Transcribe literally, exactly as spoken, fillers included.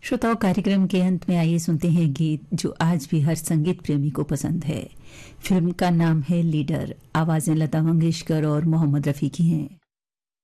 श्रोताओं, कार्यक्रम के अंत में आइए सुनते हैं गीत जो आज भी हर संगीत प्रेमी को पसंद है। फिल्म का नाम है लीडर। आवाजें लता मंगेशकर और मोहम्मद रफी की हैं।